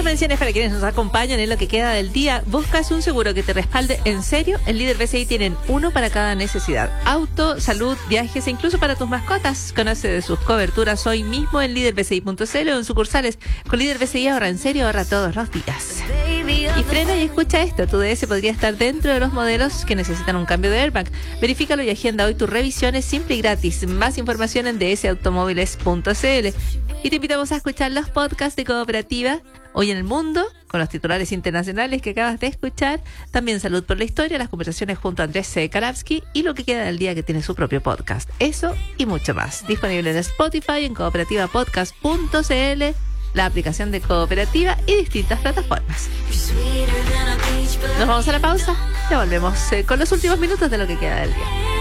Las menciones para quienes nos acompañan en lo que queda del día. ¿Buscas un seguro que te respalde en serio? En Líder BCI tienen uno para cada necesidad. Auto, salud, viajes e incluso para tus mascotas. Conoce de sus coberturas hoy mismo en líderbci.cl o en sucursales. Con Líder BCI ahorra en serio, ahorra todos los días. Y frena y escucha esto. Tu DS podría estar dentro de los modelos que necesitan un cambio de airbag. Verifícalo y agenda hoy tus revisiones simple y gratis. Más información en dsautomóviles.cl. Y te invitamos a escuchar los podcasts de Cooperativa Hoy en el Mundo, con los titulares internacionales que acabas de escuchar. También Salud por la Historia, las conversaciones junto a Andrés C. Karabsky y Lo que queda del día, que tiene su propio podcast. Eso y mucho más. Disponible en Spotify, en cooperativapodcast.cl, la aplicación de Cooperativa y distintas plataformas. Nos vamos a la pausa. Ya volvemos con los últimos minutos de Lo que queda del día.